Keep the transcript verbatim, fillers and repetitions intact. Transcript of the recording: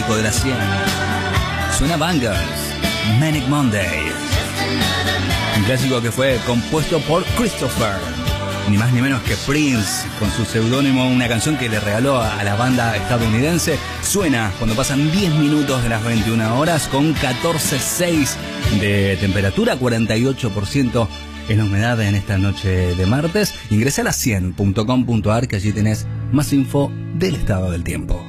clásico de la cien. Suena Bangers, Manic Monday. Un clásico que fue compuesto por Christopher, ni más ni menos que Prince, con su seudónimo, una canción que le regaló a la banda estadounidense. Suena cuando pasan diez minutos de las veintiuna horas, con catorce coma seis de temperatura, cuarenta y ocho por ciento en la humedad en esta noche de martes. Ingresa a la cien punto com punto a r, que allí tenés más info del estado del tiempo.